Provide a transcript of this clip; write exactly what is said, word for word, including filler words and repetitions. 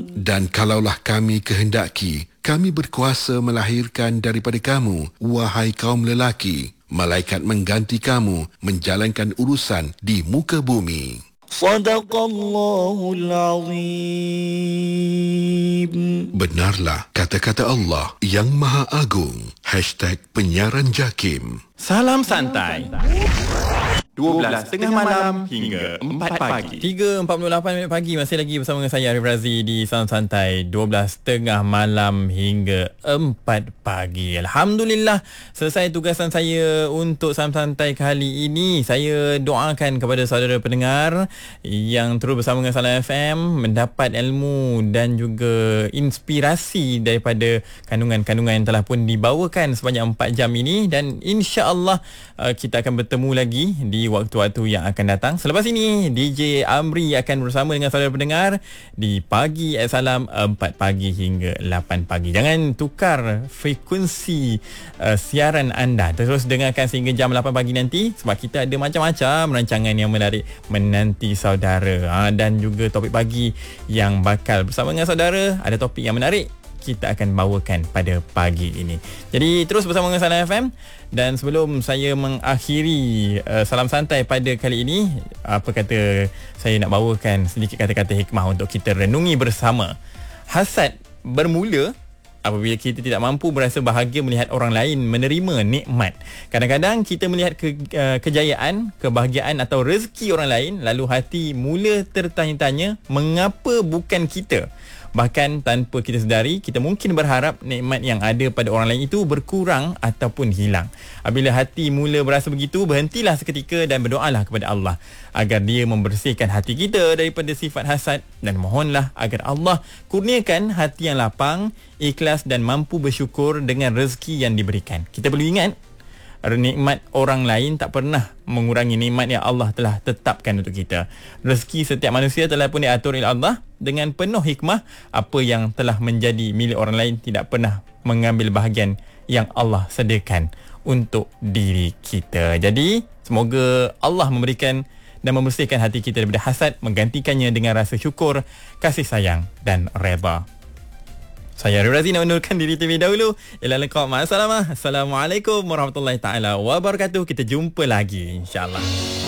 Dan kalaulah kami kehendaki, kami berkuasa melahirkan daripada kamu, wahai kaum lelaki, malaikat mengganti kamu menjalankan urusan di muka bumi. Sadaqallahul Azim. Benarlah kata-kata Allah yang Maha Agung. Hashtag Penyiaran Jakim. Salam santai. dua belas tengah malam hingga empat pagi. tiga empat puluh lapan minit pagi masih lagi bersama dengan saya Arif Razi di Salam Santai. dua belas tengah malam hingga empat pagi. Alhamdulillah selesai tugasan saya untuk Salam Santai kali ini. Saya doakan kepada saudara pendengar yang terus bersama dengan Salam F M mendapat ilmu dan juga inspirasi daripada kandungan-kandungan yang telah pun dibawakan sepanjang empat jam ini, dan insya-Allah uh, kita akan bertemu lagi di waktu-waktu yang akan datang. Selepas ini D J Amri akan bersama dengan saudara pendengar di Pagi at Salam empat pagi hingga lapan pagi. Jangan tukar frekuensi uh, siaran anda. Terus dengarkan sehingga jam lapan pagi nanti, sebab kita ada macam-macam rancangan yang menarik menanti saudara. Ha, dan juga topik pagi yang bakal bersama dengan saudara. Ada topik yang menarik kita akan bawakan pada pagi ini. Jadi terus bersama dengan Salam F M. Dan sebelum saya mengakhiri uh, Salam Santai pada kali ini, apa kata saya nak bawakan sedikit kata-kata hikmah untuk kita renungi bersama. Hasad bermula apabila kita tidak mampu berasa bahagia melihat orang lain menerima nikmat. Kadang-kadang kita melihat ke, uh, kejayaan, kebahagiaan atau rezeki orang lain, lalu hati mula tertanya-tanya mengapa bukan kita. Bahkan tanpa kita sedari, kita mungkin berharap nikmat yang ada pada orang lain itu berkurang ataupun hilang. Apabila hati mula berasa begitu, berhentilah seketika dan berdoalah kepada Allah agar Dia membersihkan hati kita daripada sifat hasad, dan mohonlah agar Allah kurniakan hati yang lapang, ikhlas dan mampu bersyukur dengan rezeki yang diberikan. Kita perlu ingat, nikmat orang lain tak pernah mengurangi nikmat yang Allah telah tetapkan untuk kita. Rezeki setiap manusia telah pun diatur oleh Allah dengan penuh hikmah. Apa yang telah menjadi milik orang lain tidak pernah mengambil bahagian yang Allah sediakan untuk diri kita. Jadi semoga Allah memberikan dan membersihkan hati kita daripada hasad, menggantikannya dengan rasa syukur, kasih sayang dan redha. Saya Arif Razi nak mendahulukan diri terlebih dahulu. Ila liqa, ma'assalamah. Assalamualaikum warahmatullahi taala wabarakatuh. Kita jumpa lagi insya-Allah.